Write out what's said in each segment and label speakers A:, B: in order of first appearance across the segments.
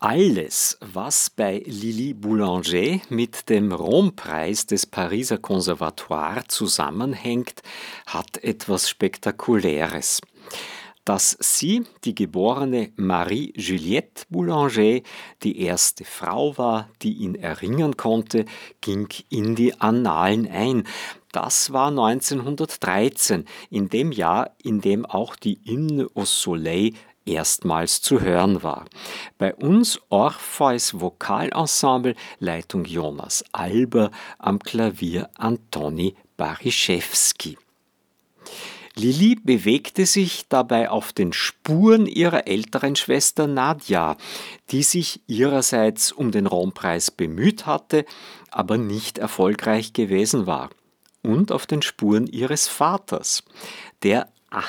A: Alles, was bei Lili Boulanger mit dem Rompreis des Pariser Conservatoire zusammenhängt, hat etwas Spektakuläres. Dass sie, die geborene Marie-Juliette Boulanger, die erste Frau war, die ihn erringen konnte, ging in die Annalen ein. Das war 1913, in dem Jahr, in dem auch die Hymne au Soleil erstmals zu hören war. Bei uns Orpheus Vokalensemble, Leitung Jonas Alber, am Klavier Antoni Bariszewski. Lili bewegte sich dabei auf den Spuren ihrer älteren Schwester Nadja, die sich ihrerseits um den Rompreis bemüht hatte, aber nicht erfolgreich gewesen war. Und auf den Spuren ihres Vaters, der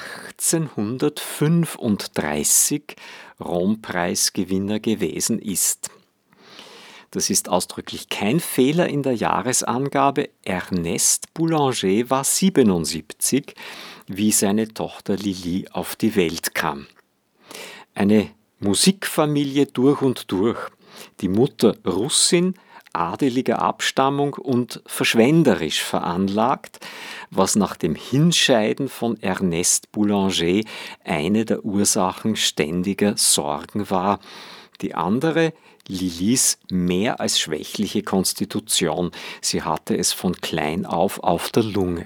A: 1835 Rompreisgewinner gewesen ist. Das ist ausdrücklich kein Fehler in der Jahresangabe. Ernest Boulanger war 77, wie seine Tochter Lili auf die Welt kam. Eine Musikfamilie durch und durch. Die Mutter Russin, adeliger Abstammung und verschwenderisch veranlagt, was nach dem Hinscheiden von Ernest Boulanger eine der Ursachen ständiger Sorgen war. Die andere, Lilis mehr als schwächliche Konstitution. Sie hatte es von klein auf der Lunge.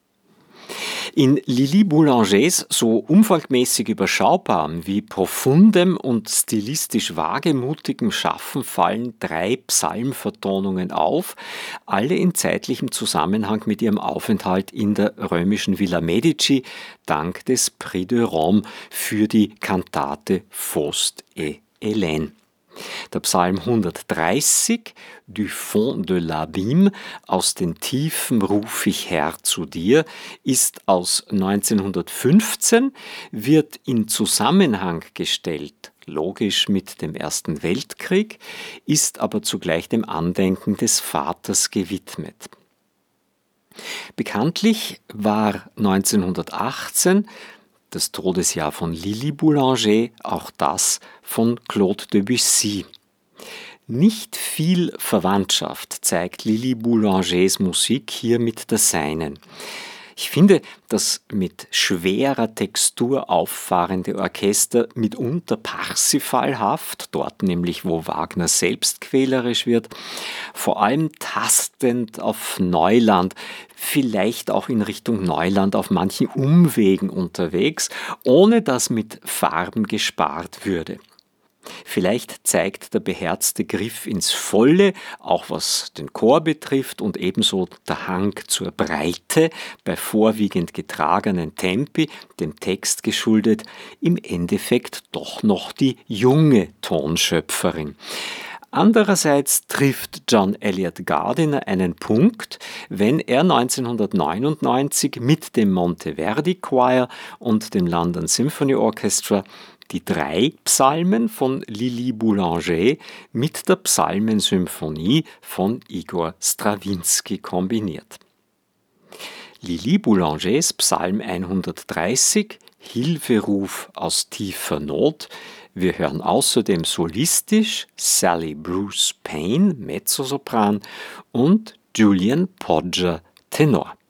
A: In Lili Boulangers so umfangmäßig überschaubarem wie profundem und stilistisch wagemutigem Schaffen fallen 3 Psalmvertonungen auf, alle in zeitlichem Zusammenhang mit ihrem Aufenthalt in der römischen Villa Medici, dank des Prix de Rome für die Kantate Faust et Hélène. Der Psalm 130, Du fond de l'abîme, aus den Tiefen ruf ich Herr zu dir, ist aus 1915, wird in Zusammenhang gestellt, logisch mit dem Ersten Weltkrieg, ist aber zugleich dem Andenken des Vaters gewidmet. Bekanntlich war 1918 das Todesjahr von Lili Boulanger, auch das von Claude Debussy. Nicht viel Verwandtschaft zeigt Lili Boulangers Musik hier mit der seinen. Ich finde, das mit schwerer Textur auffahrende Orchester mitunter Parsifalhaft, dort nämlich, wo Wagner selbst quälerisch wird, vor allem tastend auf Neuland, vielleicht auch in Richtung Neuland auf manchen Umwegen unterwegs, ohne dass mit Farben gespart würde. Vielleicht zeigt der beherzte Griff ins Volle, auch was den Chor betrifft und ebenso der Hang zur Breite bei vorwiegend getragenen Tempi, dem Text geschuldet, im Endeffekt doch noch die junge Tonschöpferin. Andererseits trifft John Eliot Gardiner einen Punkt, wenn er 1999 mit dem Monteverdi Choir und dem London Symphony Orchestra die 3 Psalmen von Lili Boulanger mit der Psalmensymphonie von Igor Strawinski kombiniert. Lili Boulangers Psalm 130, Hilferuf aus tiefer Not. Wir hören außerdem solistisch Sally Bruce Payne, Mezzosopran, und Julian Podger, Tenor.